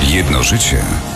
Jedno życie,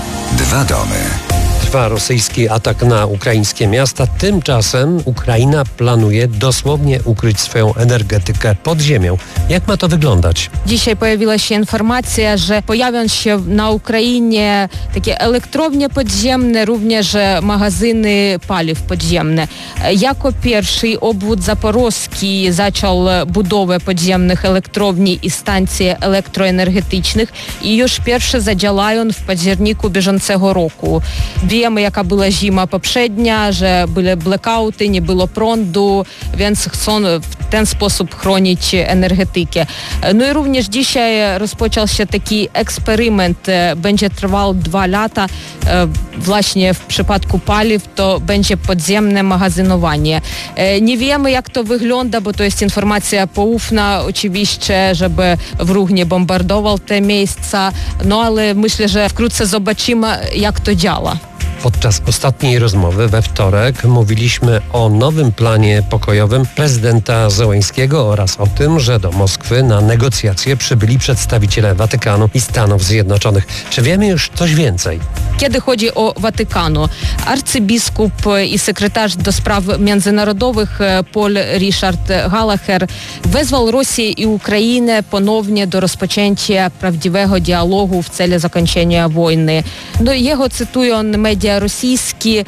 dwa domy. Trwa rosyjski atak na ukraińskie miasta. Tymczasem Ukraina planuje dosłownie ukryć swoją energetykę pod ziemią. Jak ma to wyglądać? Dzisiaj pojawiła się informacja, że pojawią się na Ukrainie takie elektrownie podziemne, również magazyny paliw podziemne. Jako pierwszy obwód zaporowski zaczął budowę podziemnych elektrowni i stacji elektroenergetycznych i już pierwsze zadziałają w październiku bieżącego roku. Wiemy, jaka była zima poprzednia, że były blackouty, nie było prądu, więc chcą w ten sposób chronić energetykę. No i również dzisiaj rozpoczął się taki eksperyment, będzie trwał 2 lata. Właśnie w przypadku paliw to będzie podziemne magazynowanie. Nie wiemy, jak to wygląda, bo to jest informacja poufna oczywiście, żeby wróg nie bombardował te miejsca, no ale myślę, że wkrótce zobaczymy, jak to działa. Podczas ostatniej rozmowy we wtorek mówiliśmy o nowym planie pokojowym prezydenta Zełenskiego oraz o tym, że do Moskwy na negocjacje przybyli przedstawiciele Watykanu i Stanów Zjednoczonych. Czy wiemy już coś więcej? Kiedy chodzi o Watykanu, arcybiskup i sekretarz do spraw międzynarodowych Paul Richard Gallagher wezwał Rosję i Ukrainę ponownie do rozpoczęcia prawdziwego dialogu w celu zakończenia wojny. No, jego cytują media rosyjskie,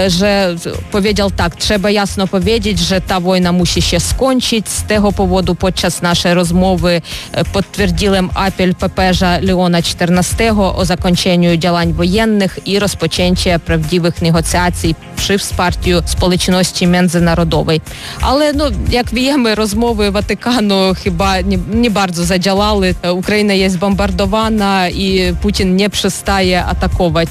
że powiedział tak, trzeba jasno powiedzieć, że ta wojna musi się skończyć. Z tego powodu podczas naszej rozmowy potwierdziłem apel papieża Leona XIV o zakończeniu działań wojennych i rozpoczęcie prawdziwych negocjacji przy wsparciu społeczności międzynarodowej. Ale no, jak wiemy, rozmowy Watykanu chyba nie bardzo zadziałały. Ukraina jest bombardowana i Putin nie przestaje atakować.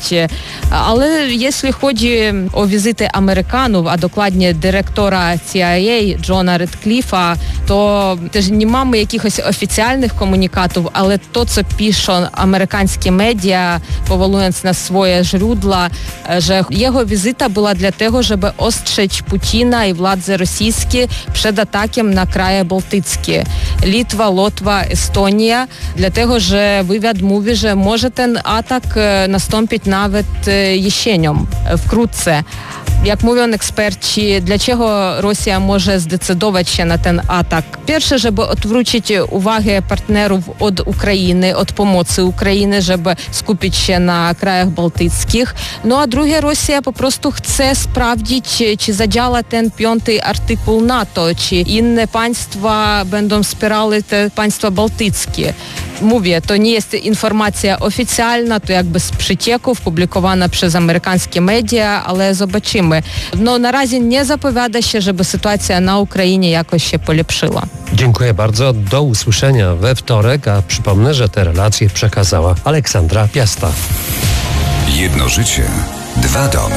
Ale jeśli chodzi o wizytę Amerykanów, a dokładnie dyrektora CIA Johna Radcliffe'a, to też nie mamy jakichś oficjalnych komunikatów, ale to, co piszą amerykańskie media, powołując na swoje źródła, że jego wizyta była dla tego, żeby ostrzec Putina i władze rosyjskie przed atakiem na kraje bałtyckie. Litwa, Łotwa, Estonia, dlatego, że wywiad mówi, że może ten atak nastąpić nawet jesienią, wkrótce. Jak mówią eksperci, dlaczego Rosja może zdecydować się na ten atak? Pierwsze, żeby odwrócić uwagę partnerów od Ukrainy, od pomocy Ukrainy, żeby skupić się na krajach bałtyckich. No a drugie, Rosja po prostu chce sprawdzić, czy zadziała ten 5. artykuł NATO, czy inne państwa będą wspierały te państwa bałtyckie. Mówię, to nie jest informacja oficjalna, to jakby z przycieków, publikowana przez amerykańskie media, ale zobaczymy. No na razie nie zapowiada się, żeby sytuacja na Ukrainie jakoś się polepszyła. Dziękuję bardzo. Do usłyszenia we wtorek, a przypomnę, że te relacje przekazała Aleksandra Piasta. Jedno życie, dwa domy.